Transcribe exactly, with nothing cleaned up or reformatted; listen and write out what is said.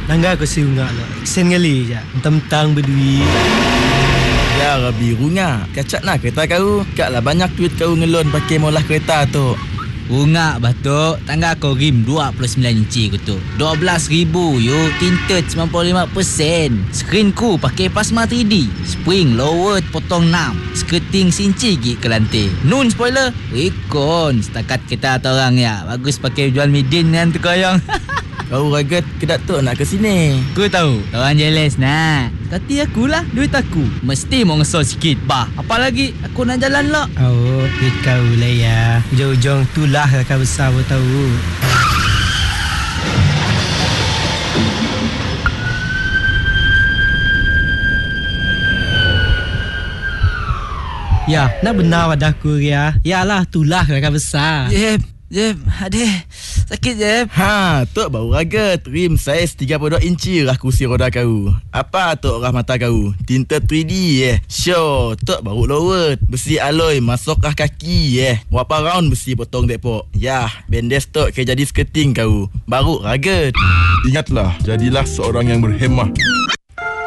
Nangga aku si Unga lah. Sen ngali je. Mentang-mentang berduit. Ya Rabi Runga, kacak nak kereta kau. Kak lah banyak duit kau ngelon pakai molah kereta tu. Bunga batuk, tangga kau rim dua puluh sembilan inci ku tu. dua belas ribu yo, tinted sembilan puluh lima peratus. Skrin ku pakai plasma tiga D. Spring lowered potong enam. Skirting sinci gig ke lantai. Nun spoiler, rekon. Setakat kita atau orang ya. Bagus pakai jual midin dengan terkoyong. Kau ragat ke Datuk nak ke sini? Ku tahu, orang jealous nak. Kati akulah, duit aku. Mesti mau ngesot sikit, bah. Apalagi aku nak jalan lah. Oh, duit kau lah ya. Ujung-ujung tu lah kakak besar pun tahu. Ya, nak benar pada aku ya. Yalah, itulah kakak besar. Jeb, Jeb, aduh. Sakit je. Ha, Tok baru ragat. Rim saiz tiga puluh dua inci lah kursi roda kau. Apa Tok rah mata kau? Tinta tiga D eh. Sure, Tok baru lowered. Besi alloy masuk rah kaki eh. Berapa round besi potong depok? Yah, bendes Tok ke jadi skirting kau. Baru ragat. Ingatlah, jadilah seorang yang berhemah.